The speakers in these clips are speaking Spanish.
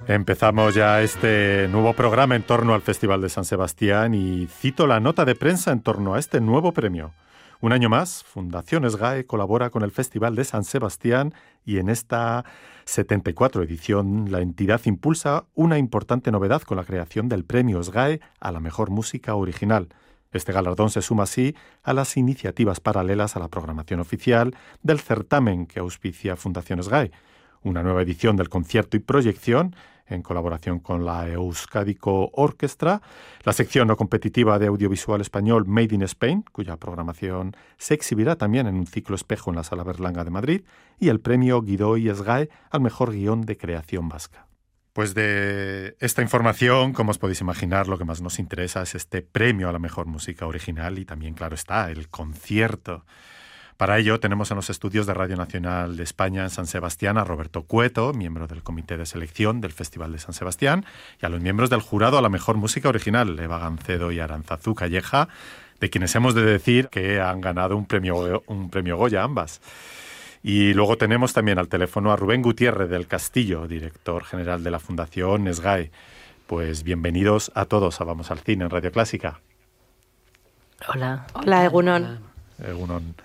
Empezamos ya este nuevo programa en torno al Festival de San Sebastián y cito la nota de prensa en torno a este nuevo premio. Un año más, Fundación SGAE colabora con el Festival de San Sebastián y en esta 74 edición la entidad impulsa una importante novedad con la creación del Premio SGAE a la mejor música original. Este galardón se suma así a las iniciativas paralelas a la programación oficial del certamen que auspicia Fundación SGAE. Una nueva edición del concierto y proyección en colaboración con la Euskadiko Orchestra, la sección no competitiva de audiovisual español Made in Spain, cuya programación se exhibirá también en un ciclo espejo en la Sala Berlanga de Madrid, y el premio Gidoy SGAE al mejor guión de creación vasca. Pues de esta información, como os podéis imaginar, lo que más nos interesa es este premio a la mejor música original y también, claro está, el concierto. Para ello tenemos en los estudios de Radio Nacional de España en San Sebastián a Roberto Cueto, miembro del comité de selección del Festival de San Sebastián, y a los miembros del jurado a la mejor música original, Eva Gancedo y Aranzazú Calleja, de quienes hemos de decir que han ganado un premio Goya ambas. Y luego tenemos también al teléfono a Rubén Gutiérrez del Castillo, director general de la Fundación SGAE. Pues bienvenidos a todos a Vamos al Cine en Radio Clásica. Hola. Hola, Egunon. Egunon.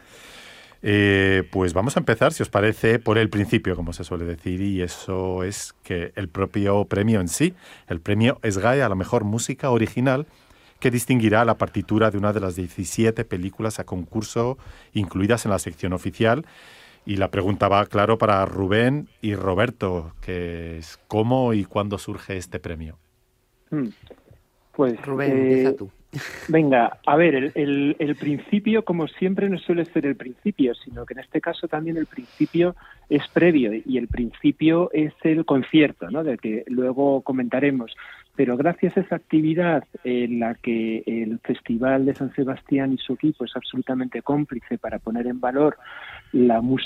Pues vamos a empezar, si os parece, por el principio, como se suele decir, y eso es que el propio premio en sí, el premio SGAE a la mejor música original, que distinguirá la partitura de una de las 17 películas a concurso incluidas en la sección oficial. Y la pregunta va, claro, para Rubén y Roberto, que es ¿cómo y cuándo surge este premio? Pues Rubén, empieza tú. Venga, a ver, el principio, como siempre, no suele ser el principio, sino que en este caso también el principio es previo y el principio es el concierto, ¿no?, del que luego comentaremos. Pero gracias a esa actividad en la que el Festival de San Sebastián y su equipo es absolutamente cómplice para poner en valor la